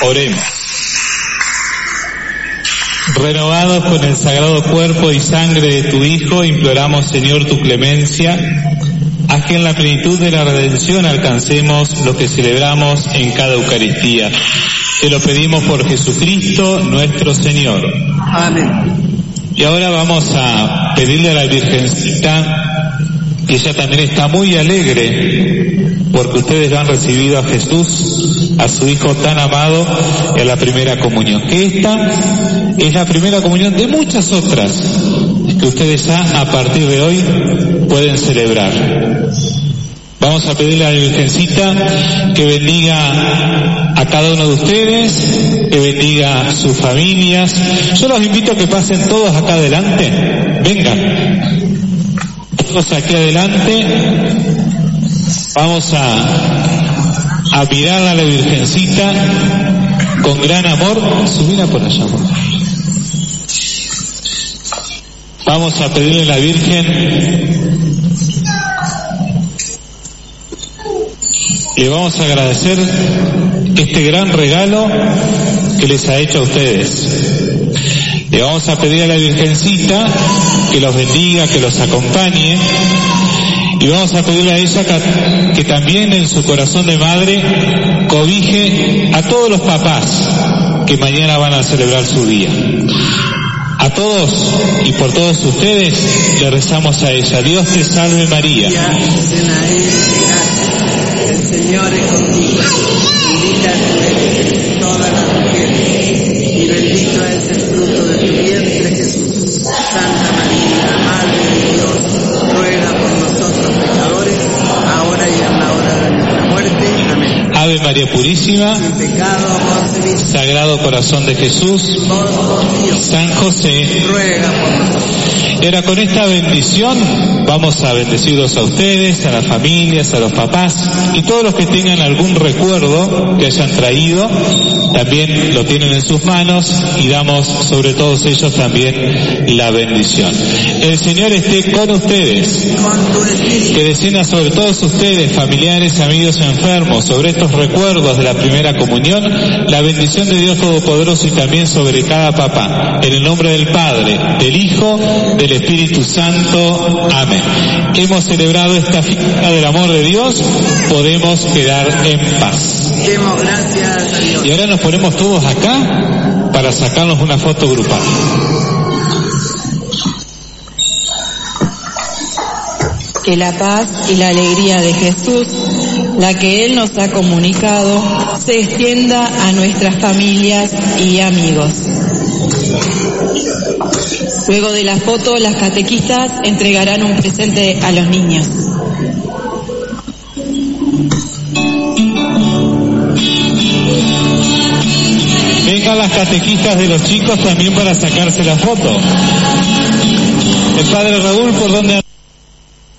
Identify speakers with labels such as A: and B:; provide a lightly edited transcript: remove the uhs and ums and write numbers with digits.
A: Oremos. Renovados con el sagrado cuerpo y sangre de tu Hijo, imploramos, Señor, tu clemencia. Haz que en la plenitud de la redención alcancemos lo que celebramos en cada Eucaristía. Te lo pedimos por Jesucristo nuestro Señor.
B: Amén.
A: Y ahora vamos a pedirle a la Virgencita, que ella también está muy alegre, porque ustedes lo han recibido a Jesús, a su Hijo tan amado, en la primera comunión. Que esta es la primera comunión de muchas otras que ustedes ya a partir de hoy pueden celebrar. Vamos a pedirle a la Virgencita que bendiga a cada uno de ustedes, que bendiga a sus familias. Yo los invito a que pasen todos acá adelante. Vengan. Todos aquí adelante. Vamos a mirar a la Virgencita con gran amor. Subirá por allá, por favor. Vamos a pedirle a la Virgen, le vamos a agradecer este gran regalo que les ha hecho a ustedes. Le vamos a pedir a la Virgencita que los bendiga, que los acompañe, y vamos a pedirle a ella que también en su corazón de madre cobije a todos los papás que mañana van a celebrar su día. A todos y por todos ustedes le rezamos a ella. Dios te salve María.
B: El Señor es contigo. Bendita tú eres entre todas las mujeres y bendito es el fruto de tu vientre, Jesús. Santa María, Madre de Dios, ruega por nosotros pecadores, ahora y en la hora de nuestra muerte. Amén.
A: Ave María Purísima,
B: sin pecado concebida,
A: Sagrado Corazón de Jesús, San José,
B: ruega por nosotros.
A: Y ahora con esta bendición vamos a bendecirlos a ustedes, a las familias, a los papás y todos los que tengan algún recuerdo que hayan traído, también lo tienen en sus manos y damos sobre todos ellos también la bendición. El Señor esté con ustedes, que descienda sobre todos ustedes, familiares, amigos y enfermos, sobre estos recuerdos de la primera comunión, la bendición de Dios Todopoderoso y también sobre cada papá. En el nombre del Padre, del Hijo, del Espíritu Santo. Amén. Hemos celebrado esta fiesta del amor de Dios, podemos quedar en paz.
B: Demos gracias a Dios.
A: Y ahora nos ponemos todos acá para sacarnos una foto grupal.
C: Que la paz y la alegría de Jesús, la que Él nos ha comunicado, se extienda a nuestras familias y amigos. Luego de la foto, las catequistas entregarán un presente a los niños.
A: Vengan las catequistas de los chicos también para sacarse la foto. El padre Raúl, ¿por dónde?